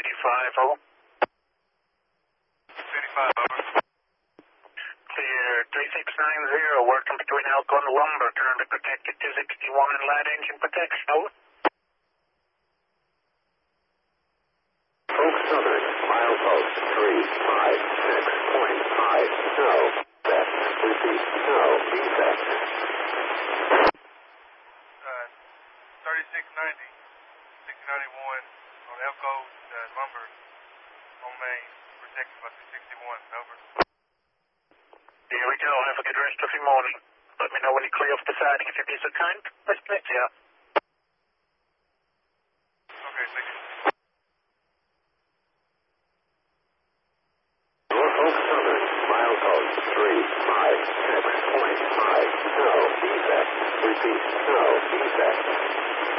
35, over. 35, over. Clear 3690, working between Elko and Lumber, currently protected 261 and light engine protection, over. Oak Southern, milepost 356.5, no, set, repeat, no, defect. 3690, 6091 on Elko Lumber on Main, protected by 261, over. Here we go, have a good rest of your morning. Let me know when you clear off the siding if you'd be so kind. Nice to meet you.